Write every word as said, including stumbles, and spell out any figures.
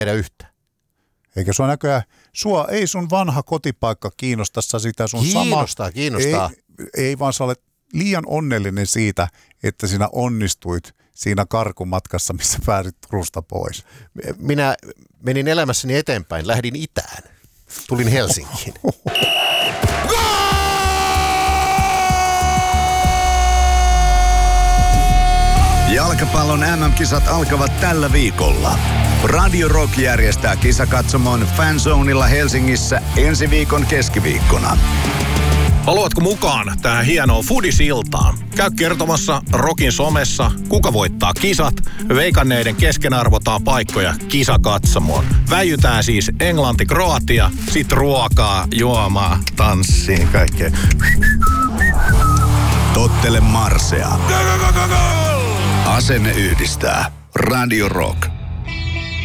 Ei yhtään. Eikä sua näköjään, sua ei sun vanha kotipaikka kiinnosta sitä sun kiinnostaa, sama. Kiinnostaa, kiinnostaa. Ei, ei vaan sä olet liian onnellinen siitä, että sinä onnistuit siinä karkumatkassa, missä pääsit Turusta pois. Minä menin elämässäni eteenpäin, lähdin itään. Tulin Helsinkiin. Jalkapallon M M-kisat alkavat tällä viikolla. Radio Rock järjestää kisakatsomon Fanzoneilla Helsingissä ensi viikon keskiviikkona. Haluatko mukaan tähän hienoon Foodisiltaan? Käy kertomassa Rockin somessa, kuka voittaa kisat. Veikanneiden kesken arvotaan paikkoja kisakatsomoon. Väijytään siis Englanti, Kroatia, sit ruokaa, juomaa, tanssiin, kaikkea. Tottele Marsea. Asenne yhdistää. Radio Rock.